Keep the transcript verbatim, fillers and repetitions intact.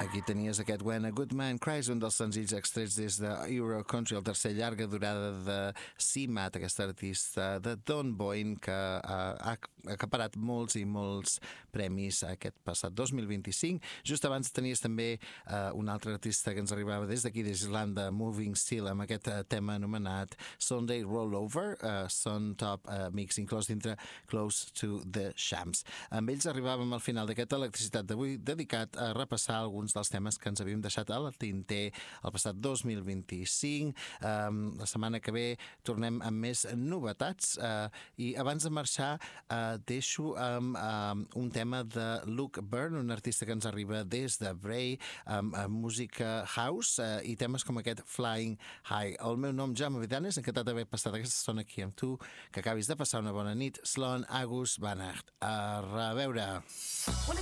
Aquí tenies aquest When a Good Man Cries, un dels senzills extrets des de Euro Country, el tercer llarga durada de C-Mat, aquesta artista de Don Boyne, que ha acaparat molts i molts premis aquest passat dos mil vint-i-cinc. Just abans tenies també uh, un altre artista que ens arribava des d'aquí, d'Islanda, Moving Still, amb aquest uh, tema anomenat Sunday Rollover, uh, Son Top uh, Mix, inclòs dintre Close to the Shams. Amb ells arribàvem al final d'aquesta electricitat d'avui, dedicat a repassar alguns dels temes que ens havíem deixat al tinter el passat dos mil vint-i-cinc. Um, la setmana que ve tornem amb més novetats uh, i abans de marxar uh, deixo amb um, un tema de Luke Byrne, un artista que ens arriba des de Bray, amb um, música house uh, i temes com aquest Flying High. El meu nom, Jaume Vidanes, encantat d'haver passat aquesta estona aquí amb tu, que acabis de passar una bona nit. Sloan Agus Bannacht. A reveure.